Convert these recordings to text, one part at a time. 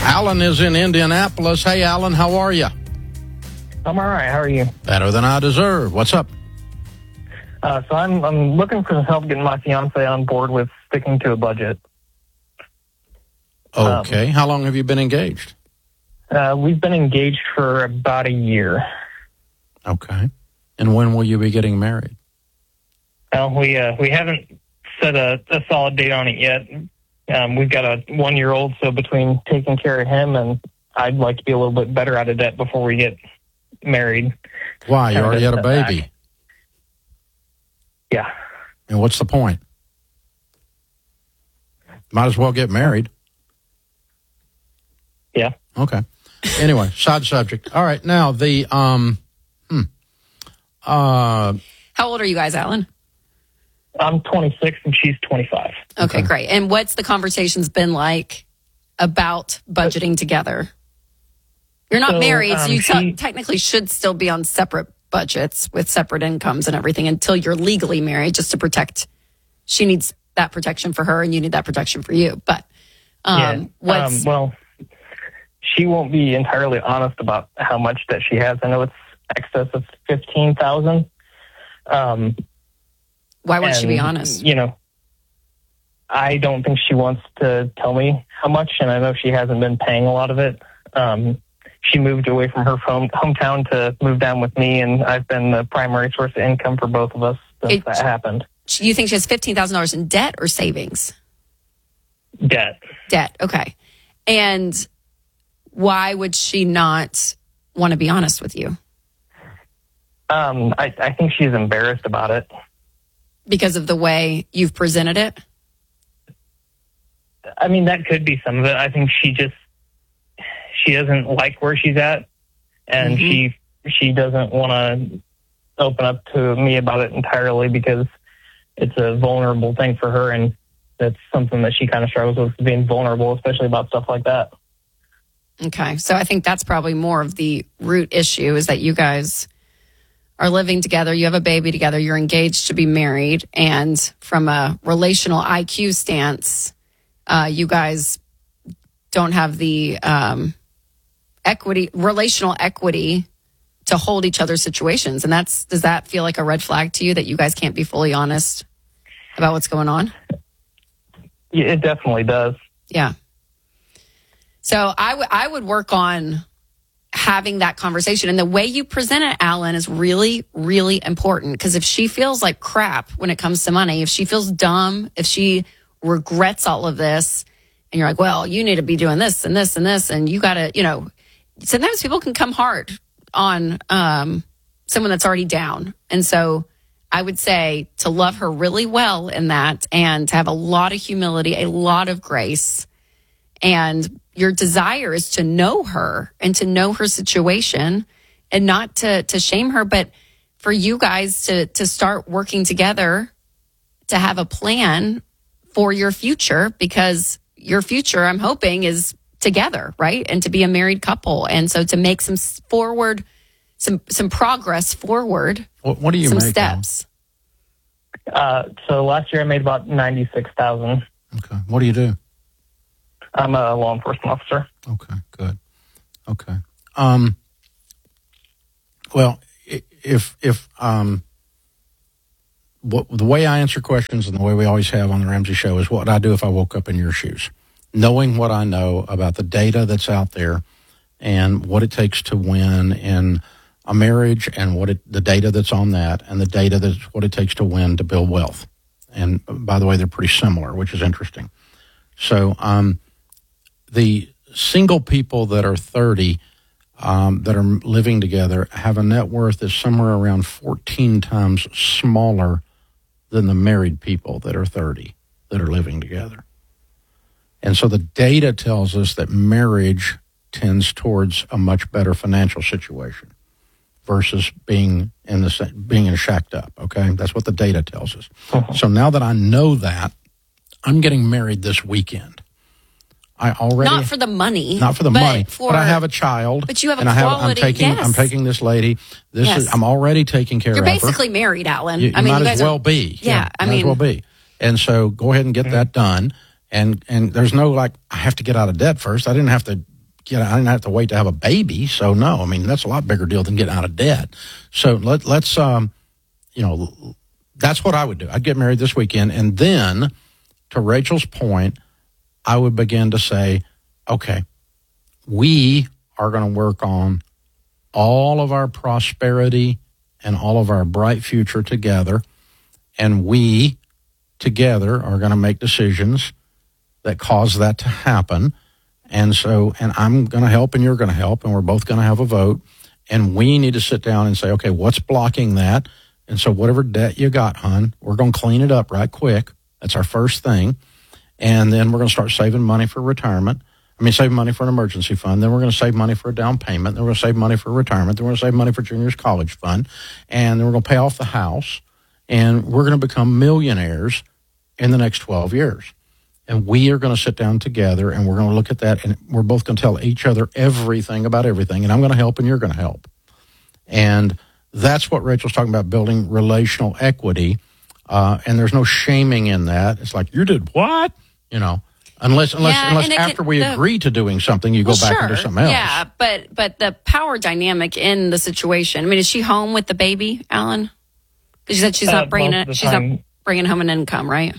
Alan is in Indianapolis. Hey, Alan, how are you? I'm all right. How are you? Better than I deserve. What's up? So I'm looking for some help getting my fiance on board with sticking to a budget. Okay. How long have you been engaged? We've been engaged for about a year. Okay. And when will you be getting married? Well, we haven't set a solid date on it yet. We've got a 1-year-old, so between taking care of him and I'd like to be a little bit better out of debt before we get married. Why? You already had a baby. Back. Yeah. And what's the point? Might as well get married. Yeah. Okay. Anyway, side subject. All right. Now, How old are you guys, Alan? I'm 26 and she's 25. Okay, great. And what's the conversations been like about budgeting together? You're not married, so you technically should still be on separate budgets with separate incomes and everything until you're legally married, just to protect. She needs that protection for her, and you need that protection for you. But well, she won't be entirely honest about how much that she has. I know it's excess of $15,000. Why won't she be honest? You know, I don't think she wants to tell me how much, and I know she hasn't been paying a lot of it. She moved away from her hometown to move down with me, and I've been the primary source of income for both of us since that happened. You think she has $15,000 in debt or savings? Debt. Debt, okay. And why would she not want to be honest with you? I think she's embarrassed about it. Because of the way you've presented it? I mean, that could be some of it. I think she doesn't like where she's at, and she doesn't want to open up to me about it entirely because it's a vulnerable thing for her, and that's something that she kind of struggles with, being vulnerable, especially about stuff like that. Okay, so I think that's probably more of the root issue, is that you guys are living together, you have a baby together, you're engaged to be married, and from a relational IQ stance, you guys don't have the relational equity to hold each other's situations. And does that feel like a red flag to you, that you guys can't be fully honest about what's going on? Yeah, it definitely does. Yeah. So I would work on having that conversation. And the way you present it, Alan, is really, really important. Because if she feels like crap when it comes to money, if she feels dumb, if she regrets all of this, and you're like, well, you need to be doing this and this and this, and you got to, sometimes people can come hard on someone that's already down. And so I would say to love her really well in that, and to have a lot of humility, a lot of grace. And your desire is to know her and to know her situation, and not to shame her, but for you guys to start working together to have a plan for your future, because your future, I'm hoping, is together, right? And to be a married couple. And so to make some progress forward. What do you make? Some steps. So last year I made about $96,000. Okay. What do you do? I'm a law enforcement officer. Okay, good. Okay. Well, the way I answer questions and the way we always have on the Ramsey Show is what I do if I woke up in your shoes. Knowing what I know about the data that's out there and what it takes to win in a marriage, and the data that's on that, and the data that's what it takes to win to build wealth. And by the way, they're pretty similar, which is interesting. So the single people that are 30 that are living together have a net worth that's somewhere around 14 times smaller than the married people that are 30 that are living together. And so the data tells us that marriage tends towards a much better financial situation versus being shacked up, okay? That's what the data tells us. Uh-huh. So now that I know that, I'm getting married this weekend. Not for the money. Not for the money. But I have a child. But you have I'm taking this lady. I'm already taking care of her. You're basically married, Alan. You might as well be. Yeah, might as well be. And so go ahead and get that done. And there's no like, I have to get out of debt first. I didn't have to wait to have a baby. So no, I mean, that's a lot bigger deal than getting out of debt. So let's that's what I would do. I'd get married this weekend. And then to Rachel's point, I would begin to say, okay, we are going to work on all of our prosperity and all of our bright future together. And we together are going to make decisions that cause that to happen. And I'm going to help and you're going to help and we're both going to have a vote. And we need to sit down and say, okay, what's blocking that? And so whatever debt you got, hon, we're going to clean it up right quick. That's our first thing. And then we're going to start saving money for retirement. Save money for an emergency fund. Then we're going to save money for a down payment. Then we're going to save money for retirement. Then we're going to save money for junior's college fund. And then we're going to pay off the house. And we're going to become millionaires in the next 12 years. And we are going to sit down together and we're going to look at that. And we're both going to tell each other everything about everything. And I'm going to help and you're going to help. And that's what Rachel's talking about, building relational equity. And there's no shaming in that. It's like, you did what? Unless after we agree to doing something, you go back and do something else. Yeah, but the power dynamic in the situation. Is she home with the baby, Alan? Because you said she's not bringing home an income, right?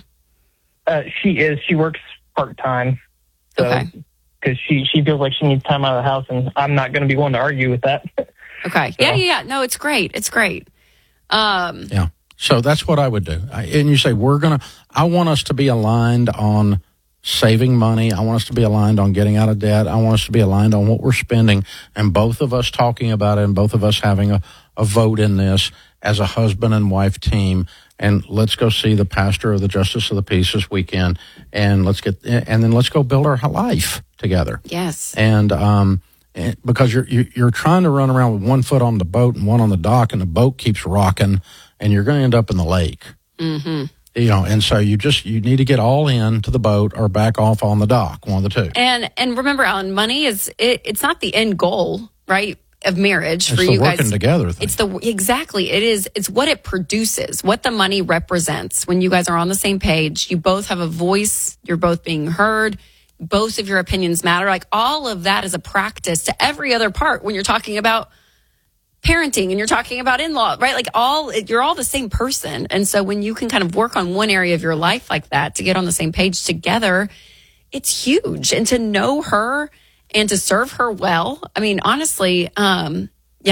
She is. She works part-time. So, okay. Because she feels like she needs time out of the house, and I'm not going to be one to argue with that. Okay. So. Yeah. No, it's great. It's great. Yeah. So that's what I would do. And you say, I want us to be aligned on saving money. I want us to be aligned on getting out of debt. I want us to be aligned on what we're spending, and both of us talking about it and both of us having a vote in this as a husband and wife team. And let's go see the pastor of the Justice of the Peace this weekend, and let's go build our life together. Yes. And because you're trying to run around with one foot on the boat and one on the dock, and the boat keeps rocking, and you're going to end up in the lake. Mm-hmm. And so you need to get all in to the boat or back off on the dock, one of the two. And remember, Alan, money it's not the end goal, right, of marriage for you guys. It's the working together thing. It's what it produces, what the money represents. When you guys are on the same page, you both have a voice, you're both being heard, both of your opinions matter. Like all of that is a practice to every other part when you're talking about parenting and you're talking about in-law, right? Like you're all the same person. And so when you can kind of work on one area of your life like that to get on the same page together, it's huge. And to know her and to serve her well. Honestly, Alan,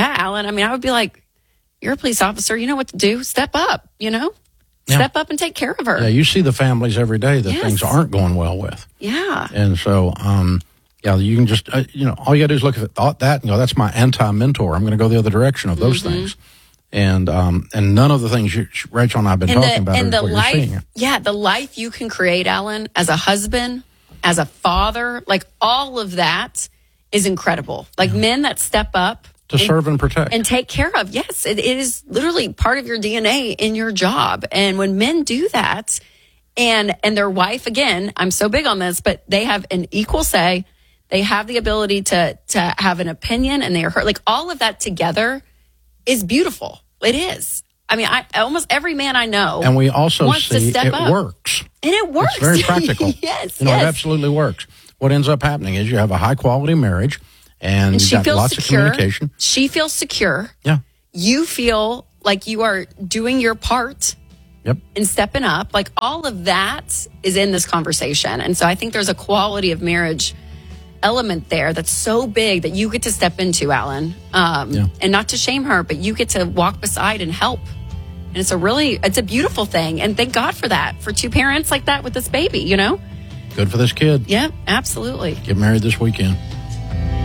I would be like, you're a police officer. You know what to do. Step up, Step up and take care of her. Yeah, you see the families every day that things aren't going well with. Yeah. And so, you can just, all you got to do is look at that and go, that's my anti-mentor. I'm going to go the other direction of those things. And none of the things Rachel and I have been talking about are what you're seeing. Yeah, the life you can create, Alan, as a husband, as a father, like all of that is incredible. Like men that step up. To serve and protect. And take care of. Yes, it is literally part of your DNA in your job. And when men do that, and their wife, again, I'm so big on this, but they have an equal say. They have the ability to have an opinion, and they are heard. Like all of that together is beautiful. It is. Almost every man I know. And we also wants see to step it up. works. And it works. It's very practical. Yes. It absolutely works. What ends up happening is you have a high quality marriage, and you've got lots of communication. She feels secure. Yeah. You feel like you are doing your part. Yep. And stepping up. Like all of that is in this conversation. And so I think there's a quality of marriage element there that's so big that you get to step into, Alan. And not to shame her, but you get to walk beside and help. And it's a beautiful thing. And thank God for that, for two parents like that with this baby, Good for this kid. Yeah, absolutely. Get married this weekend.